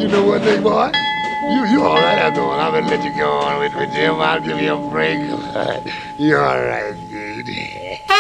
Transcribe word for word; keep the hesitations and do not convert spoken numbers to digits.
you know what, big boy? You you all right after all. I'm gonna let you go on with, with Jim. I'll give you a break. You all right, dude.